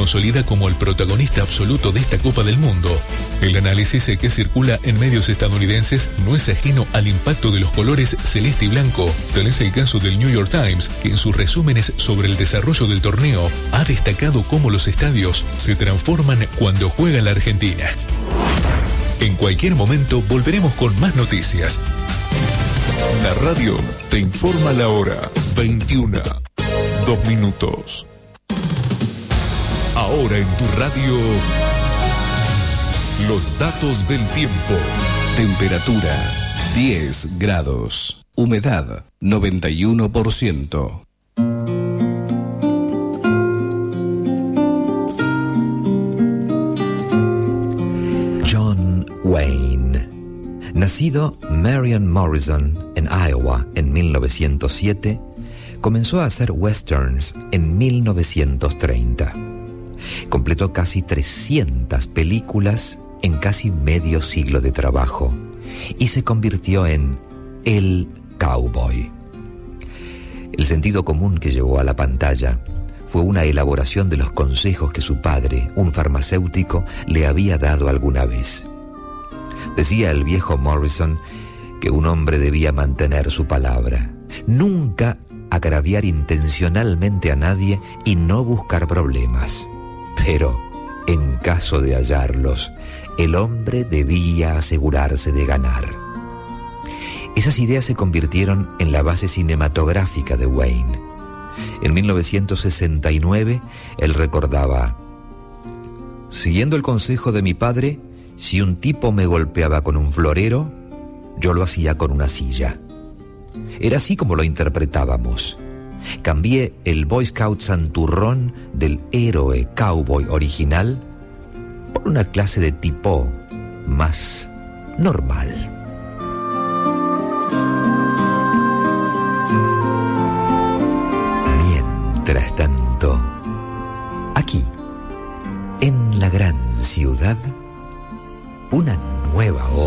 consolida como el protagonista absoluto de esta Copa del Mundo. El análisis que circula en medios estadounidenses no es ajeno al impacto de los colores celeste y blanco. Tal es el caso del New York Times, que en sus resúmenes sobre el desarrollo del torneo ha destacado cómo los estadios se transforman cuando juega la Argentina. En cualquier momento volveremos con más noticias. La radio te informa la hora 21, 2 minutos. Ahora en tu radio, los datos del tiempo. Temperatura 10 grados. Humedad 91%. John Wayne. Nacido Marion Morrison en Iowa en 1907, comenzó a hacer westerns en 1930. Completó casi 300 películas en casi medio siglo de trabajo y se convirtió en el cowboy. El sentido común que llevó a la pantalla fue una elaboración de los consejos que su padre, un farmacéutico, le había dado alguna vez. Decía el viejo Morrison que un hombre debía mantener su palabra, nunca agraviar intencionalmente a nadie y no buscar problemas. Pero, en caso de hallarlos, el hombre debía asegurarse de ganar. Esas ideas se convirtieron en la base cinematográfica de Wayne. En 1969, él recordaba: siguiendo el consejo de mi padre, si un tipo me golpeaba con un florero, yo lo hacía con una silla. Era así como lo interpretábamos. Cambié el Boy Scout santurrón del héroe cowboy original por una clase de tipo más normal. Mientras tanto, aquí, en la gran ciudad, una nueva hora